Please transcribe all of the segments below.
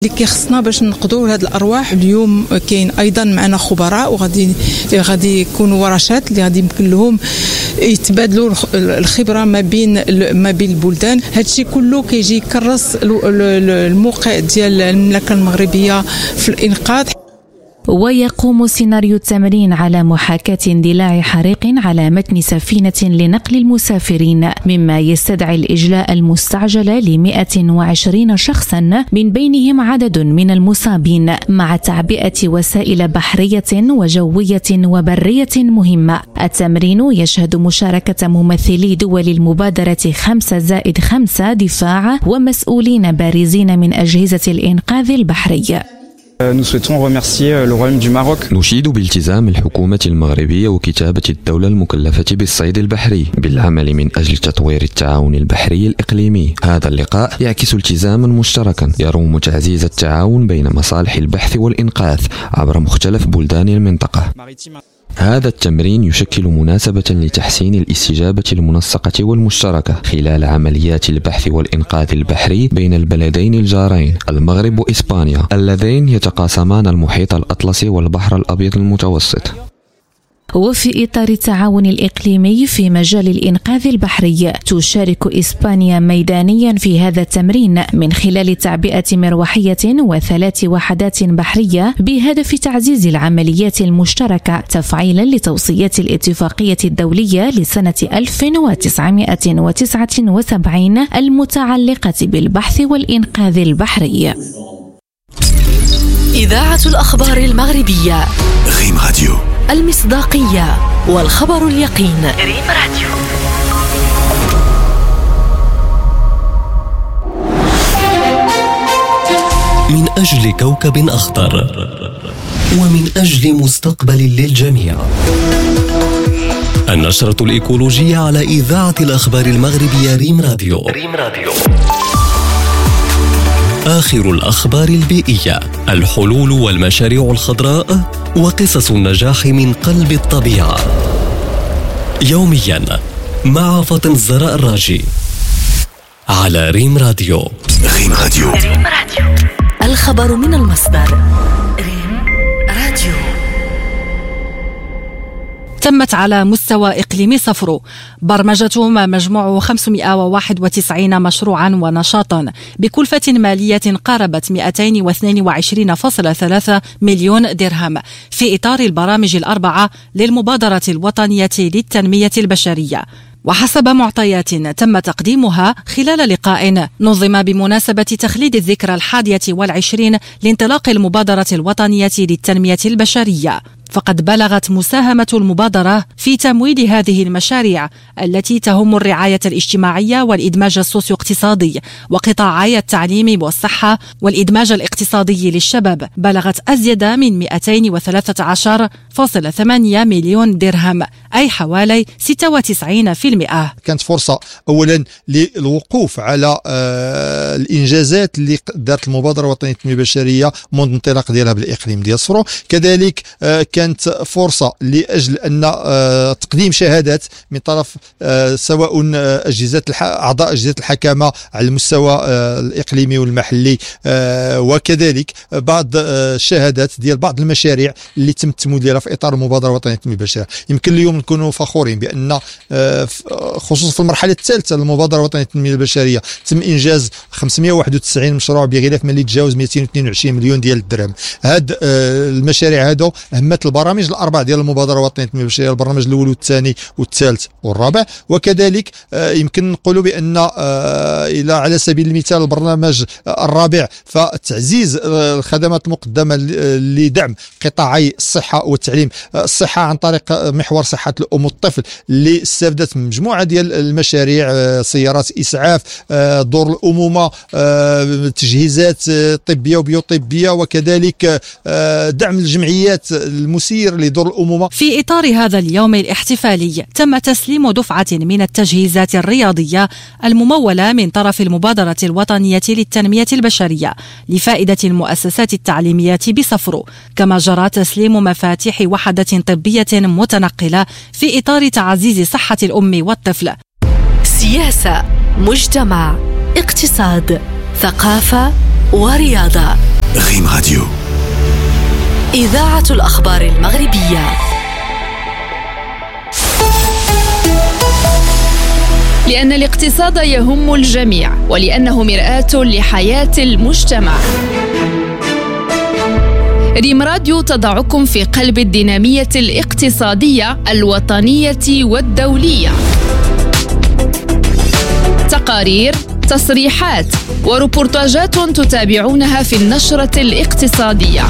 اللي كيخصنا باش نقضوا هذه الارواح. اليوم كاين ايضا معنا خبراء وغادي يكونوا ورشات اللي غادي يمكن لهم يتبادلوا الخبره ما بين البلدان. هذا الشيء كله كيجي يكرس الموقع ديال المملكه المغربيه في الانقاذ. ويقوم سيناريو التمرين على محاكاة اندلاع حريق على متن سفينة لنقل المسافرين، مما يستدعي الإجلاء المستعجل ل120 شخصا من بينهم عدد من المصابين، مع تعبئة وسائل بحرية وجوية وبرية مهمة. التمرين يشهد مشاركة ممثلي دول المبادرة 5+5 دفاع ومسؤولين بارزين من أجهزة الإنقاذ البحري. نشيد بالتزام الحكومة المغربية وكتابة الدولة المكلفة بالصيد البحري بالعمل من أجل تطوير التعاون البحري الإقليمي. هذا اللقاء يعكس التزاما مشتركا يروم تعزيز التعاون بين مصالح البحث والإنقاذ عبر مختلف بلدان المنطقة. هذا التمرين يشكل مناسبة لتحسين الاستجابة المنسقة والمشتركة خلال عمليات البحث والإنقاذ البحري بين البلدين الجارين المغرب وإسبانيا اللذين يتقاسمان المحيط الأطلسي والبحر الأبيض المتوسط. وفي إطار التعاون الإقليمي في مجال الإنقاذ البحري، تشارك إسبانيا ميدانيا في هذا التمرين من خلال تعبئة مروحية و3 وحدات بحرية بهدف تعزيز العمليات المشتركة تفعيلا لتوصيات الاتفاقية الدولية لسنة 1979 المتعلقة بالبحث والإنقاذ البحري. إذاعة الأخبار المغربية ريم راديو، المصداقية والخبر اليقين. ريم راديو. من أجل كوكب أخضر ومن أجل مستقبل للجميع. النشرة الإيكولوجية على إذاعة الأخبار المغربية ريم راديو. ريم راديو. آخر الأخبار البيئية، الحلول والمشاريع الخضراء وقصص النجاح من قلب الطبيعة. يوميا مع فاطمة الزهراء الراجي على ريم راديو. ريم راديو. ريم راديو. الخبر من المصدر. ريم راديو. تمت على مستوى إقليمي صفرو برمجة ما مجموع 591 مشروعا ونشاطا بكلفة مالية قاربت 222.3 مليون درهم في إطار البرامج الأربعة للمبادرة الوطنية للتنمية البشرية. وحسب معطيات تم تقديمها خلال لقاء نظم بمناسبة تخليد الذكرى 21 لانطلاق المبادرة الوطنية للتنمية البشرية، فقد بلغت مساهمة المبادرة في تمويل هذه المشاريع التي تهم الرعاية الاجتماعية والإدماج السوسيو اقتصادي وقطاعي التعليم والصحة والإدماج الاقتصادي للشباب، بلغت أزيد من 213.8 مليون درهم، أي حوالي 96%. كانت فرصة أولا للوقوف على الإنجازات اللي دارت المبادرة الوطنية للتنمية البشرية منذ الانطلاق ديالها بالإقليم ديال صفرو. كذلك كانت فرصة لأجل أن تقديم شهادات من طرف سواء أعضاء أجهزة الحكامة على المستوى الإقليمي والمحلي، وكذلك بعض الشهادات ديال بعض المشاريع اللي تم التمويل ديالها في إطار المبادرة الوطنية للتنمية البشرية. يمكن اليوم نكونوا فخورين بأن خصوصا في المرحلة الثالثة للمبادرة الوطنية للتنمية البشرية تم إنجاز 591 مشروع بغلاف مالي تجاوز 222 مليون ديال الدرهم. هاد المشاريع هادو أهمت البرامج الأربع ديال المبادرة الوطنية للتنمية البشرية، البرنامج الأول والثاني والثالث والرابع. وكذلك يمكن نقولوا بأن إلى على سبيل المثال البرنامج الرابع فتعزيز الخدمات المقدمة لدعم قطاعي الصحة والتعليم. الصحة عن طريق محور صحة الأم والطفل اللي استفدت من مجموعة ديال المشاريع، سيارات إسعاف، دور الأمومة، تجهيزات طبية وبيوطبية، وكذلك دعم الجمعيات المسير لدور الأمومة. في إطار هذا اليوم الاحتفالي تم تسليم دفعة من التجهيزات الرياضية الممولة من طرف المبادرة الوطنية للتنمية البشرية لفائدة المؤسسات التعليمية بصفرو، كما جرى تسليم مفاتيح وحدة طبية متنقلة في إطار تعزيز صحة الأم والطفل. سياسة، مجتمع، اقتصاد، ثقافة، ورياضة. غيم راديو، إذاعة الأخبار المغربية. لأن الاقتصاد يهم الجميع ولأنه مرآة لحياة المجتمع. ريم راديو تضعكم في قلب الدينامية الاقتصادية الوطنية والدولية. تقارير، تصريحات وروبورتاجات تتابعونها في النشرة الاقتصادية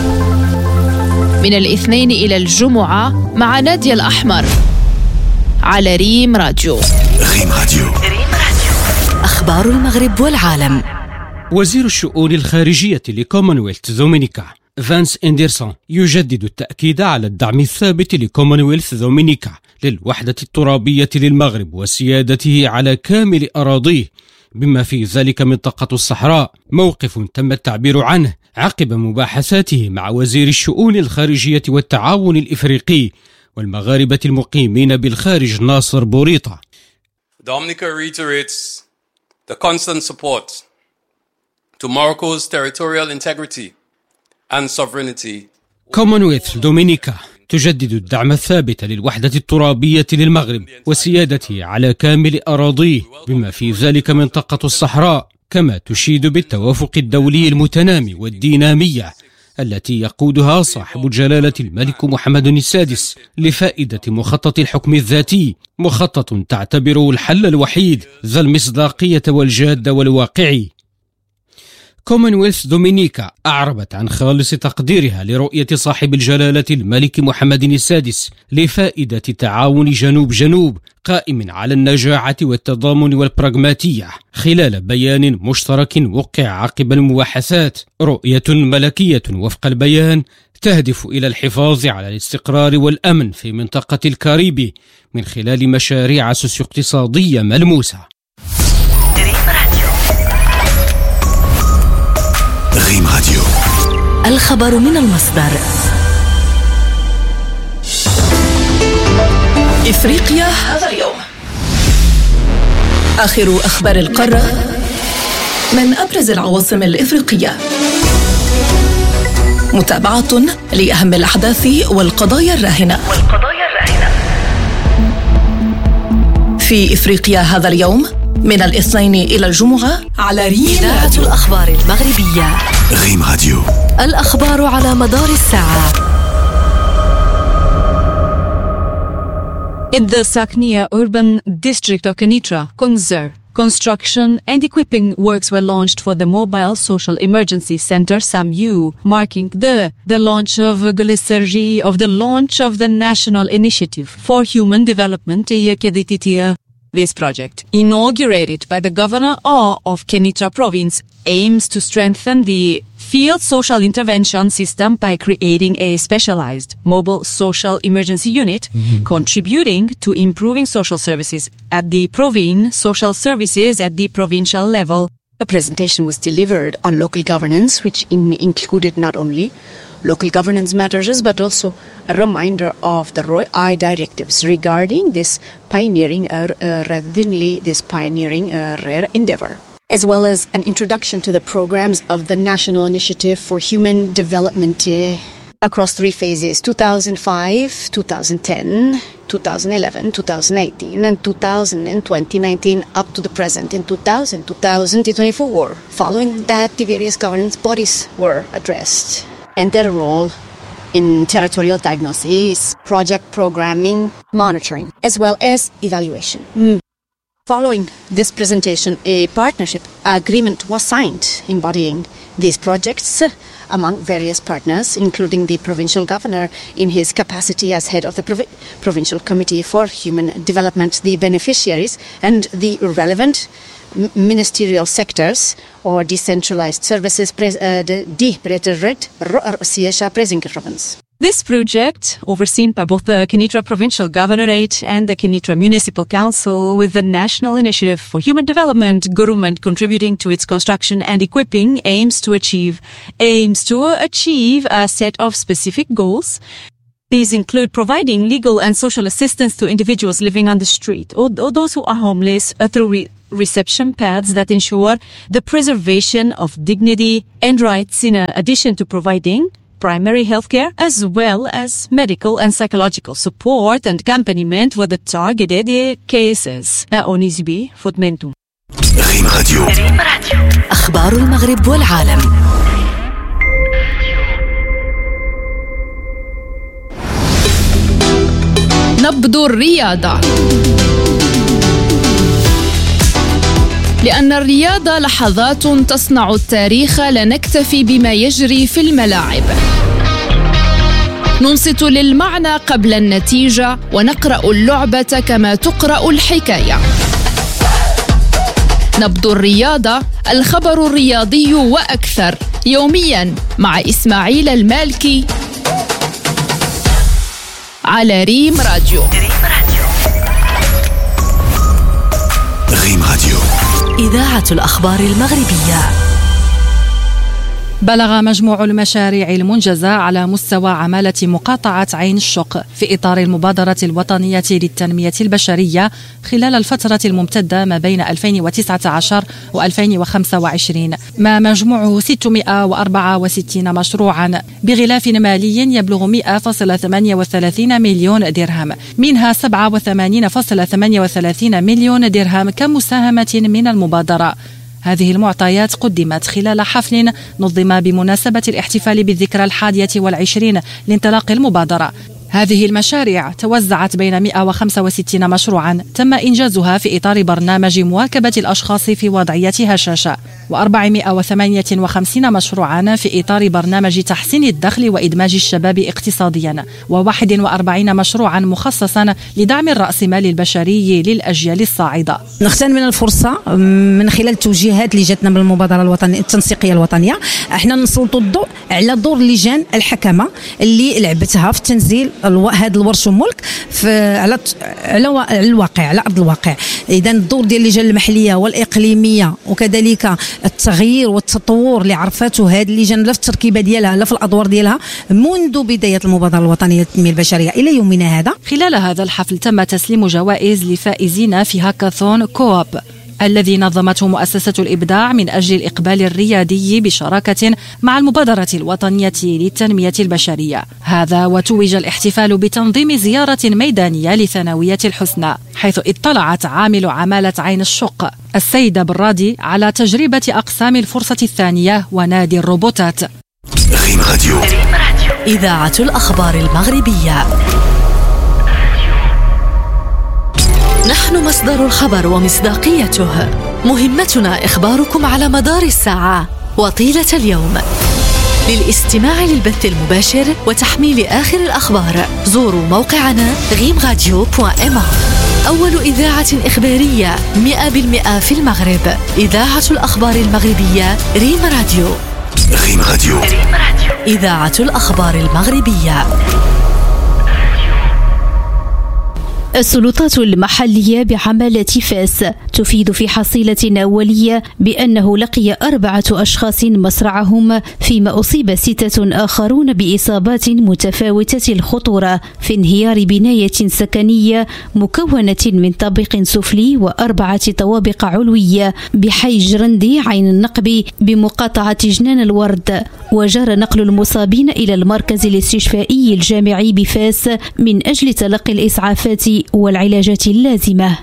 من الاثنين إلى الجمعة مع نادية الأحمر على ريم راديو. غيم راديو، أخبار المغرب والعالم. وزير الشؤون الخارجية لكومنولث دومينيكا فانس إندرسون يجدد التأكيد على الدعم الثابت لكومنولث دومينيكا للوحدة الترابية للمغرب وسيادته على كامل أراضيه بما في ذلك منطقة الصحراء، موقف تم التعبير عنه عقب مباحثاته مع وزير الشؤون الخارجية والتعاون الإفريقي والمغاربة المقيمين بالخارج ناصر بوريطة. Dominica reiterates the constant support to Morocco's territorial integrity and sovereignty. كومنولث دومينيكا تجدد الدعم الثابت للوحدة الترابية للمغرب وسيادته على كامل أراضيه بما في ذلك منطقة الصحراء، كما تشيد بالتوافق الدولي المتنامي والدينامية التي يقودها صاحب جلالة الملك محمد السادس لفائدة مخطط الحكم الذاتي، مخطط تعتبره الحل الوحيد ذا المصداقية والجادة والواقعي. كومنولث دومينيكا أعربت عن خالص تقديرها لرؤية صاحب الجلالة الملك محمد السادس لفائدة تعاون جنوب قائم على النجاعة والتضامن والبراغماتية خلال بيان مشترك وقع عقب المباحثات. رؤية ملكية وفق البيان تهدف إلى الحفاظ على الاستقرار والأمن في منطقة الكاريبي من خلال مشاريع سوسيو اقتصادية ملموسة. غيم راديو، الخبر من المصدر. إفريقيا هذا اليوم. آخر أخبار القارة من أبرز العواصم الإفريقية. متابعة لأهم الأحداث والقضايا الراهنة في إفريقيا هذا اليوم من الاثنين إلى الجمعة على ريم. إذاعة الأخبار المغربية. غيم راديو، الأخبار على مدار الساعة. In the Saknia urban district of Kenitra, Kunzer, construction and equipping works were launched for the Mobile Social Emergency Center SAMU, marking the launch of the launch of the National Initiative for Human Development. This project, inaugurated by the governor of Kenitra province, aims to strengthen the field social intervention system by creating a specialized mobile social emergency unit, contributing to improving social services at the provincial level. A presentation was delivered on local governance, which included not only local governance matters, but also a reminder of the ROI directives regarding this pioneering rare endeavor, as well as an introduction to the programs of the National Initiative for Human Development across 3 phases: 2005, 2010, 2011, 2018, and 2019 up to the present in 2024. Following that, the various governance bodies were addressed and their role in territorial diagnosis, project programming, monitoring, as well as evaluation. Following this presentation, a partnership agreement was signed embodying these projects among various partners, including the provincial governor in his capacity as head of the Provincial Committee for Human Development, the beneficiaries, and the relevant ministerial sectors or decentralized services This project, overseen by both the Kenitra Provincial Governorate and the Kenitra Municipal Council, with the National Initiative for Human Development government contributing to its construction and equipping, aims to achieve a set of specific goals. These include providing legal and social assistance to individuals living on the street or those who are homeless through reception pads that ensure the preservation of dignity and rights in addition to providing primary healthcare as well as medical and psychological support and accompaniment with the targeted cases. أونيزبي فوتمنتو. ريم راديو. أخبار المغرب والعالم. نبض الرياضة. لأن الرياضة لحظات تصنع التاريخ، لا نكتفي بما يجري في الملاعب. ننصت للمعنى قبل النتيجة ونقرأ اللعبة كما تقرأ الحكاية. نبض الرياضة، الخبر الرياضي وأكثر، يوميا مع إسماعيل المالكي على ريم راديو. ريم راديو، إذاعة الأخبار المغربية. بلغ مجموع المشاريع المنجزة على مستوى عمالة مقاطعة عين الشق في إطار المبادرة الوطنية للتنمية البشرية خلال الفترة الممتدة ما بين 2019 و2025 ما مجموعه 664 مشروعا بغلاف مالي يبلغ 100.38 مليون درهم، منها 87.38 مليون درهم كمساهمة من المبادرة. هذه المعطيات قدمت خلال حفل نظم بمناسبة الاحتفال بالذكرى 21 لانطلاق المبادرة. هذه المشاريع توزعت بين 165 مشروعا تم إنجازها في إطار برنامج مواكبة الأشخاص في وضعية هشاشة، و458 مشروعا في إطار برنامج تحسين الدخل وإدماج الشباب اقتصاديا، و41 مشروعا مخصصا لدعم الرأسمال البشري للأجيال الصاعدة. نغتنم من الفرصة من خلال التوجيهات اللي جاتنا من المبادرة الوطنية التنسيقية الوطنية، احنا نسلطوا الضوء على دور اللجان الحكمة اللي لعبتها في تنزيل هذا الورش والملك على الواقع، على أرض الواقع. إذا الدور ديال اللجان المحلية والإقليمية وكذلك التغيير والتطور اللي عرفته هذه اللجان لا في التركيبة ديالها لا في الأدوار ديالها منذ بداية المبادرة الوطنية للتنمية البشرية إلى يومنا هذا. خلال هذا الحفل تم تسليم جوائز لفائزين في هاكاثون كوب الذي نظمته مؤسسة الإبداع من أجل الإقبال الريادي بشراكة مع المبادرة الوطنية للتنمية البشرية. هذا وتوج الاحتفال بتنظيم زيارة ميدانية لثانوية الحسنى، حيث اطلعت عامل عمالة عين الشق السيدة برادي على تجربة أقسام الفرصة الثانية ونادي الروبوتات. ريم راديو، إذاعة الأخبار المغربية. نحن مصدر الخبر ومصداقيته، مهمتنا إخباركم على مدار الساعة وطيلة اليوم. للاستماع للبث المباشر وتحميل آخر الأخبار زوروا موقعنا rimradio.ma. أول إذاعة إخبارية 100% في المغرب، إذاعة الأخبار المغربية ريم راديو. ريم راديو، إذاعة الأخبار المغربية. السلطات المحلية بعمالة فاس تفيد في حصيلة أولية بأنه لقي 4 أشخاص مصرعهم، فيما أصيب 6 آخرون بإصابات متفاوتة الخطورة في انهيار بناية سكنية مكونة من طابق سفلي و4 طوابق علوية بحي جرندي عين النقب بمقاطعة جنان الورد. وجرى نقل المصابين إلى المركز الاستشفائي الجامعي بفاس من أجل تلقي الإسعافات والعلاجات اللازمة.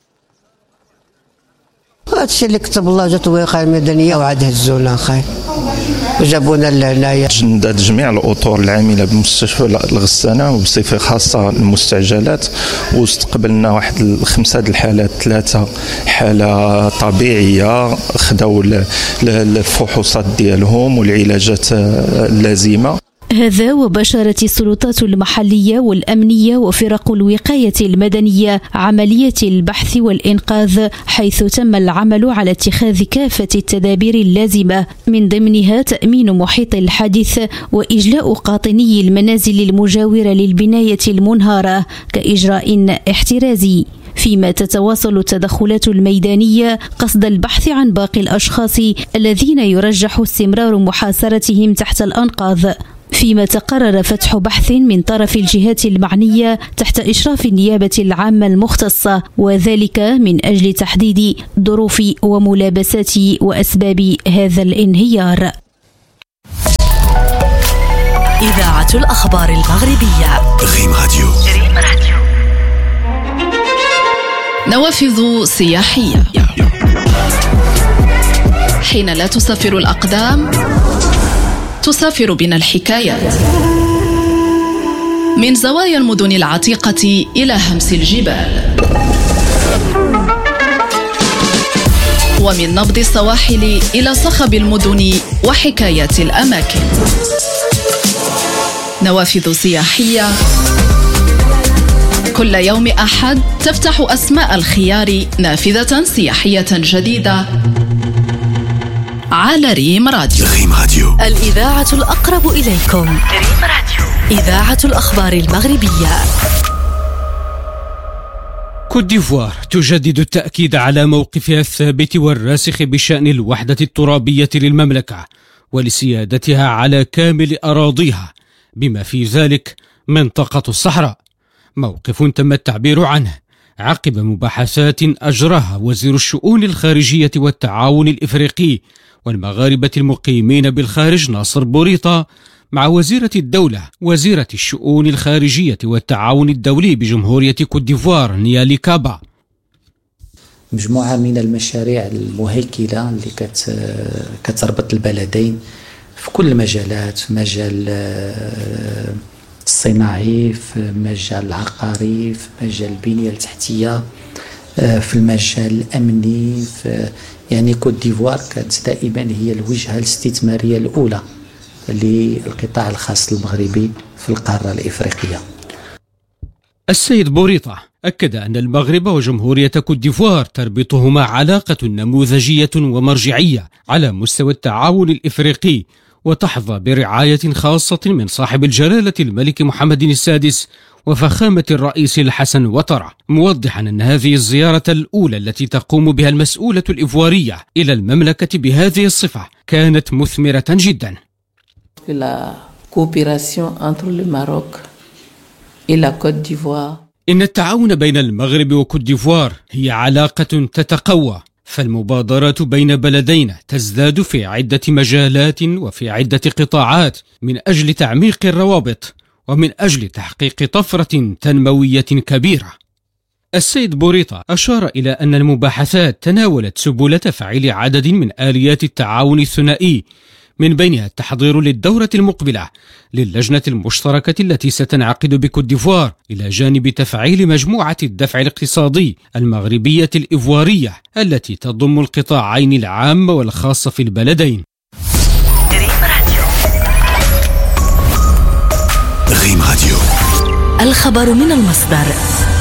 هادشي اللي كتب الله جات الوقاية المدنية وعاد هزونا خير وجابونا لهنايا. جندات جميع الأطر العاملة بمستشفى الغسانة وبصفة خاصة المستعجلات، واستقبلنا واحد 5 الحالات، 3 حالة طبيعية خداو الفحوصات ديالهم والعلاجات اللازمة. هذا وبشرت السلطات المحلية والأمنية وفرق الوقاية المدنية عملية البحث والإنقاذ، حيث تم العمل على اتخاذ كافة التدابير اللازمة، من ضمنها تأمين محيط الحادث وإجلاء قاطني المنازل المجاورة للبناية المنهارة كإجراء احترازي، فيما تتواصل التدخلات الميدانية قصد البحث عن باقي الأشخاص الذين يرجح استمرار محاصرتهم تحت الأنقاض. فيما تقرر فتح بحث من طرف الجهات المعنية تحت إشراف النيابة العامة المختصة، وذلك من أجل تحديد ظروف وملابسات وأسباب هذا الانهيار. إذاعة الأخبار المغربية ريم راديو. نوافذ سياحية. حين لا تسافر الأقدام تسافر بنا الحكايات، من زوايا المدن العتيقة إلى همس الجبال، ومن نبض السواحل إلى صخب المدن وحكايات الأماكن. نوافذ سياحية كل يوم أحد تفتح أسماء الخيار نافذة سياحية جديدة على ريم راديو. ريم راديو، الإذاعة الأقرب إليكم. ريم راديو، إذاعة الأخبار المغربية. كوت ديفوار تجدد التأكيد على موقفها الثابت والراسخ بشأن الوحدة الترابية للمملكة ولسيادتها على كامل أراضيها بما في ذلك منطقة الصحراء، موقف تم التعبير عنه عقب مباحثات أجراها وزير الشؤون الخارجية والتعاون الإفريقي والمغاربة المقيمين بالخارج ناصر بوريطة مع وزيرة الدولة وزيرة الشؤون الخارجية والتعاون الدولي بجمهورية كوت ديفوار نيالي كابا. مجموعة من المشاريع المهيكلة اللي كتربط البلدين في كل المجالات، في مجال الصناعي، في مجال العقاري، في مجال البنية التحتية، في المجال الأمني. يعني كوت ديفوار كانت دائما هي الوجهة الاستثمارية الأولى للقطاع الخاص المغربي في القارة الإفريقية. السيد بوريطة أكد أن المغرب وجمهورية كوت ديفوار تربطهما علاقة نموذجية ومرجعية على مستوى التعاون الإفريقي، وتحظى برعاية خاصة من صاحب الجلالة الملك محمد السادس وفخامة الرئيس الحسن وطرة، موضحا أن هذه الزيارة الأولى التي تقوم بها المسؤولة الإيفوارية إلى المملكة بهذه الصفة كانت مثمرة جدا. إن التعاون بين المغرب وكوت ديفوار هي علاقة تتقوى، فالمبادرات بين بلدين تزداد في عدة مجالات وفي عدة قطاعات من أجل تعميق الروابط ومن أجل تحقيق طفرة تنموية كبيرة. السيد بوريطة أشار إلى أن المباحثات تناولت سبل تفعيل عدد من آليات التعاون الثنائي، من بينها التحضير للدورة المقبلة للجنة المشتركة التي ستنعقد بكوت ديفوار، إلى جانب تفعيل مجموعة الدفع الاقتصادي المغربية الإيفوارية التي تضم القطاعين العام والخاص في البلدين. ريم راديو، الخبر من المصدر.